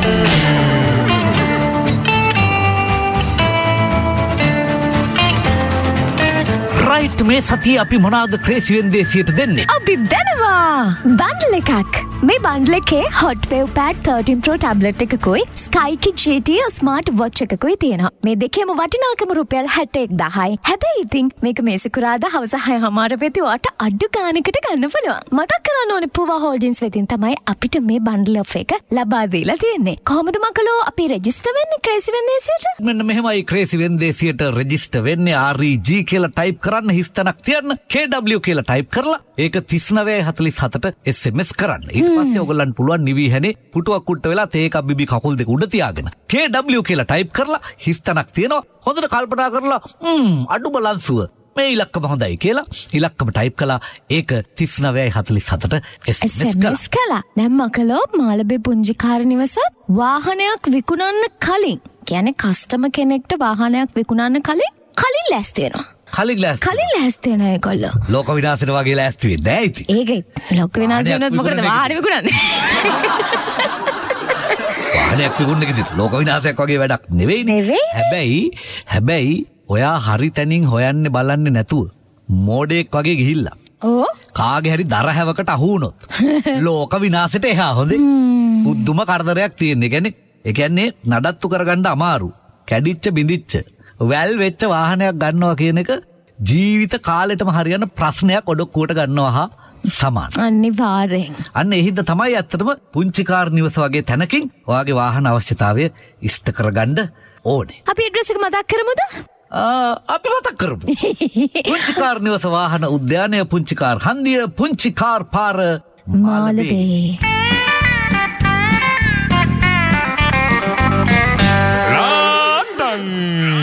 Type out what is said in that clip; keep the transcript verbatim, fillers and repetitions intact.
Right මේ සතිය අපි මොනවාද ක්‍රේසි වෙන්දේසියට දෙන්නේ? අපි දෙනවා බන්ඩල් එකක්. මේ බන්ඩල් එකේ Hot Wave Pad thirteen Pro tablet එකකුයි Skyke G T smart watch එකකුයි තියෙනවා. මේ දෙකේම වටිනාකම රුපියල් හැට එක් දහසයි. හැබැයි ඉතින් මේක මේ සිකුරාදා හවස හය හමාර වෙද්දී ඔයාට අඩු ගානකට ගන්න පුළුවන්. මතක් කරන්න ඕනේ පුවා හෝල්ඩින්ස් වෙතින් තමයි අපිට මේ බන්ඩල් ඔෆ් එක ලබා දීලා තියෙන්නේ. කොහොමද මකලෝ අපි රෙජිස්ටර් වෙන්නේ ක්‍රේසි වෙන්දේසියට? මෙන්න මෙහෙමයි ක්‍රේසි වෙන්දේසියට රෙජිස්ටර් වෙන්නේ. R E G කියලා ටයිප් කරන්න, හිස්තනක් තියන්න, K W කියලා ටයිප් කරලා ඒක තිස් නවය හතලිස් හතට S M S කරන්න. ඊට පස්සේ ඔයගොල්ලන්ට පුළුවන් නිවි හැනේ පුටුවක් උඩට වෙලා තේක බිබි කකුල් දෙක උඩ තියාගෙන K W කියලා ටයිප් කරලා හිස්තනක් තියනවා. හොඳට කල්පනා කරලා ම්ම් අඩු බලන්සුව මේ ඉලක්කම හොඳයි කියලා ඉලක්කම ටයිප් කළා. ඒක තිස් නවය හතලිස් හතට S M S කළා. දැන් මකලෝ මාළඹේ පුංචි කාර් නිවසත් වාහනයක් විකුණන්න කලින් කියන්නේ කස්ටමර් කෙනෙක්ට වාහනයක් විකුණන්න කලින් කලින් ලෑස්ති වෙනවා. කලින් ලෑස්ති කලින් ලෑස්ති වෙනවා ඒගොල්ලෝ. ලෝක විනාශයට වගේ ලෑස්ති වෙන්නේ නැහැ ඉතින්. ඒකයි ලෝක විනාශය වෙනත් මොකටද වාහන විකුණන්නේ? වාහනයක් විකුණන එක ලෝක විනාශයක් වගේ වැඩක් නෙවෙයි. හැබැයි හැබැයි ඔයා හරි තැනින් හොයන්නේ බලන්නේ නැතුව මෝඩෙක් වගේ ගිහිල්ලා ඕ කාගේ හරි දරහැවකට අහු වුණොත් ලෝක විනාශයට එහා හොඳේ. බුද්ධුම කරදරයක් තියෙන්නේ. කියන්නේ ඒ කියන්නේ නඩත්තු කරගන්න අමාරු. කැඩිච්ච බිඳිච්ච වැල් වෙච්ච වාහනයක් ගන්නවා කියන එක ජීවිත කාලෙටම හරියන ප්‍රශ්නයක් ඔඩොක්කුවට ගන්නවා හා සමාන. අනිවාර්යෙන්. අන්න එහිද තමයි ඇත්තටම පුංචි කාර් නිවස වගේ තැනකින් ඔයාගේ වාහන අවශ්‍යතාවය ඉෂ්ට කරගන්න ඕනේ. අපි ඇඩ්‍රස් එක මතක් කරමුද? අපි මතක් කරමු. පුංචි කාර් නිවස වාහන උද්‍යානය, පුංචි කාර් හන්දිය, පුංචි කාර් පාර, මාළඹේ.